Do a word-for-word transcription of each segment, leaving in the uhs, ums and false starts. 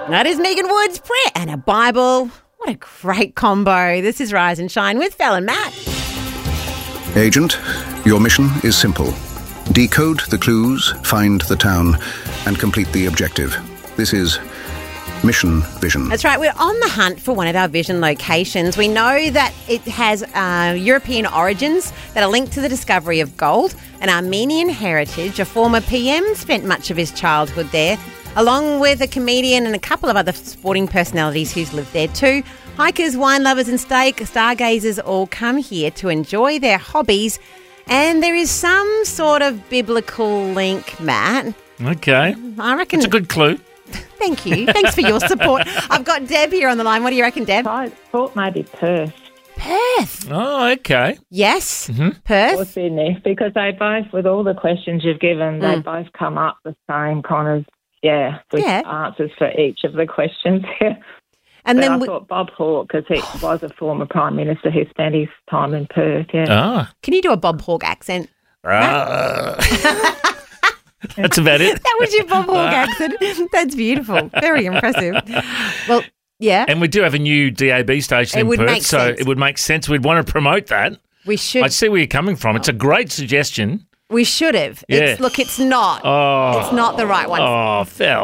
That is Megan Wood's prayer and a Bible. What a great combo. This is Rise and Shine with Fel and Matt. Agent, your mission is simple. Decode the clues, find the town, and complete the objective. This is Mission Vision. That's right. We're on the hunt for one of our vision locations. We know that it has uh, European origins that are linked to the discovery of gold, an Armenian heritage. A former P M spent much of his childhood there, along with a comedian and a couple of other sporting personalities who's lived there too. Hikers, wine lovers and steak stargazers all come here to enjoy their hobbies. And there is some sort of biblical link, Matt. Okay. I reckon. It's a good clue. Thank you. Thanks for your support. I've got Deb here on the line. What do you reckon, Deb? I thought maybe Perth Perth. Oh, okay. Yes, Mhm. or Perth. Sydney, because they both, with all the questions you've given, they Mm. both come up the same kind of, yeah, with Yeah. answers for each of the questions. Yeah. And But then I we, thought Bob Hawke, because he was a former Prime Minister who spent his time in Perth, yeah. Ah. can you do a Bob Hawke accent? Ah. That's about it. That was your Bob Hawke accent. That's beautiful. Very impressive. Well, yeah, And we do have a new D A B station It in would Perth, make so sense. it would make sense. We'd want to promote that. we should. I see where you're coming from. It's a great suggestion. We should have. Yeah. It's, look, it's not. Oh. It's not the right one. Oh, Fel.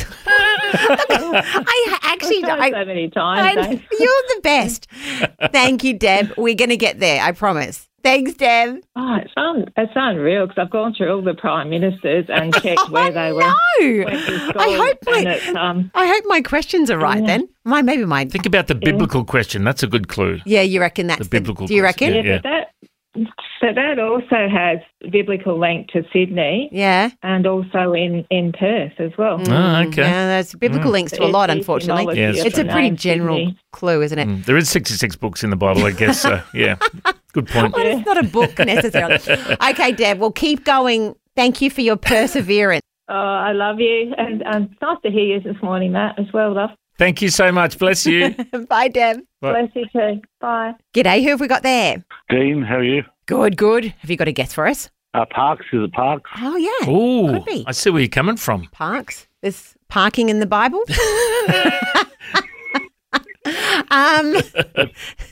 I actually, I've I, tried so many times. I, eh? you're the best. Thank you, Deb. We're going to get there. I promise. Thanks, Deb. Oh, it's, un- it's unreal, because I've gone through all the Prime Ministers and checked where they were. No. went to school, I hope and my, it's, um, I hope my questions are right Yeah. then. My maybe mine. Think about the biblical question. That's a good clue. Yeah, you reckon that's The the, biblical Do you question, reckon? yeah, Yeah. but that but that also has biblical link to Sydney Yeah. and also in, in Perth as well. Oh, okay. Yeah, there's biblical links to a lot, unfortunately. Yes. It's a From pretty now, general Sydney. clue, isn't it? Mm, There is sixty-six books in the Bible, I guess. So, yeah. Good point. Well, it's not a book necessarily. Okay, Deb, we'll keep going. Thank you for your perseverance. Oh, I love you. And um, it's nice to hear you this morning, Matt, as well, love. Thank you so much. Bless you. Bye, Deb. Bye. Bless you too. Bye. G'day, who have we got there? Dean, how are you? Good, good. Have you got a guess for us? Uh, Parks is it Parks? Oh, yeah. Ooh, Could be. I see where you're coming from. Parks. There's parking in the Bible. um,